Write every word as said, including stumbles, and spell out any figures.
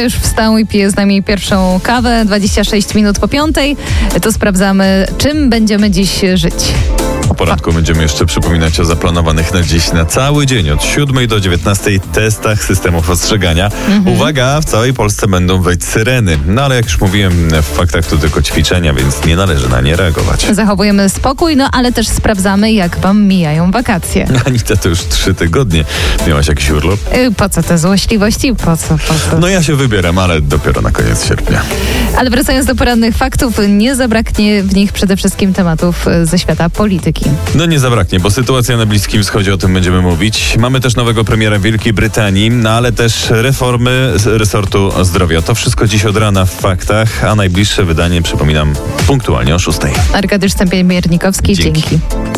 Kto już wstał i pije z nami pierwszą kawę, dwadzieścia sześć minut po piątej, to sprawdzamy, czym będziemy dziś żyć. Po poranku będziemy jeszcze przypominać o zaplanowanych na dziś na cały dzień od siódmej do dziewiętnastej testach systemów ostrzegania. Mhm. Uwaga, w całej Polsce będą wejść syreny. No ale jak już mówiłem, w faktach to tylko ćwiczenia, więc nie należy na nie reagować. Zachowujemy spokój, no ale też sprawdzamy, jak wam mijają wakacje. Anita, to już trzy tygodnie. Miałaś jakiś urlop? Yy, po co te złośliwości? Po co, po co? No ja się wybieram, ale dopiero na koniec sierpnia. Ale wracając do porannych faktów, nie zabraknie w nich przede wszystkim tematów ze świata polityki. No nie zabraknie, bo sytuacja na Bliskim Wschodzie, o tym będziemy mówić. Mamy też nowego premiera Wielkiej Brytanii, no ale też reformy resortu zdrowia. To wszystko dziś od rana w faktach, a najbliższe wydanie, przypominam, punktualnie o szóstej. Arkadiusz Stępień-Miernikowski, dzięki. dzięki.